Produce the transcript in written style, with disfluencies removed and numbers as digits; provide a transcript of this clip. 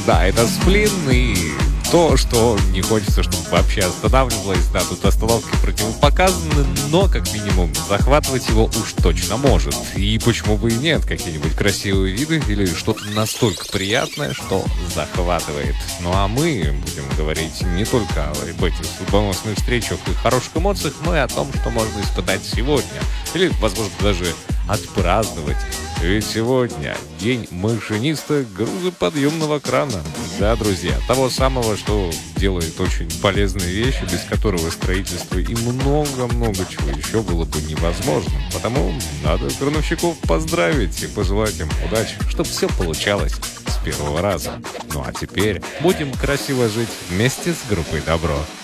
Да, это сплин и то, что не хочется, чтобы вообще останавливалось. Да, тут остановки противопоказаны, но, как минимум, захватывать его уж точно может. И почему бы и нет, какие-нибудь красивые виды или что-то настолько приятное, что захватывает. Ну а мы будем говорить не только об этих судьбоносных встречах и хороших эмоциях, но и о том, что можно испытать сегодня. Или, возможно, даже отпраздновать. Ведь сегодня день машиниста грузоподъемного крана. Да, друзья, того самого, что делает очень полезные вещи, без которого строительство и много-много чего еще было бы невозможным. Потому надо крановщиков поздравить и пожелать им удачи, чтобы все получалось с первого раза. Ну а теперь будем красиво жить вместе с группой «Добро».